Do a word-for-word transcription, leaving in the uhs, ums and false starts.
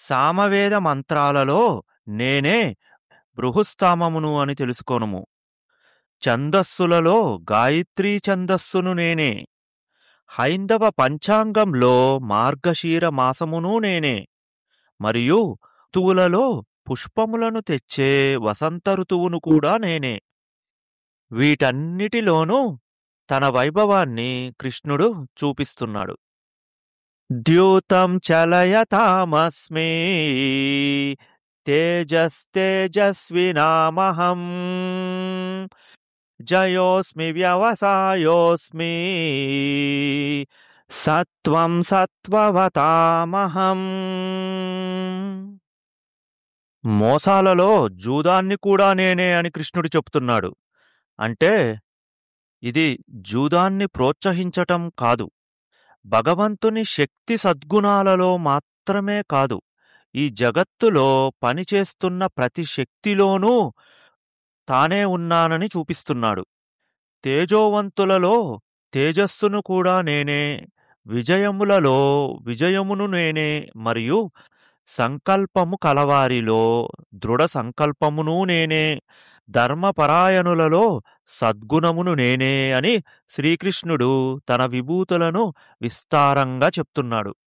సామవేద మంత్రాలలో నేనే బృహుస్తామమును అని తెలుసుకొనుము. ఛందస్సులలో గాయత్రీ ఛందస్సును నేనే. హైందవ పంచాంగంలో మార్గశీర మాసమును నేనే. మరియు ఋతువులలో పుష్పములను తెచ్చే వసంత ఋతువును కూడా నేనే. వీటన్నిటిలోనూ తన వైభవాన్ని కృష్ణుడు చూపిస్తున్నాడు. ద్యూతం చలయతామస్మి తేజస్తేజస్వినామహం జయోస్మి వ్యవసాయోస్మి సత్వం సత్వవతామహం. మోసాలలో జూదాన్ని కూడా నేనే అని కృష్ణుడు చెప్తున్నాడు. అంటే ఇది జూదాన్ని ప్రోత్సహించటం కాదు, భగవంతుని శక్తి సద్గుణాలలో మాత్రమే కాదు, ఈ జగత్తులో పనిచేస్తున్న ప్రతి శక్తిలోనూ తానే ఉన్నానని చూపిస్తున్నాడు. తేజోవంతులలో తేజస్సును కూడా నేనే, విజయములలో విజయమును నేనే, మరియు సంకల్పము కలవారిలో దృఢ సంకల్పమును నేనే, ధర్మపరాయణులలో సద్గుణమును నేనే అని శ్రీకృష్ణుడు తన విభూతులను విస్తారంగా చెప్తున్నాడు.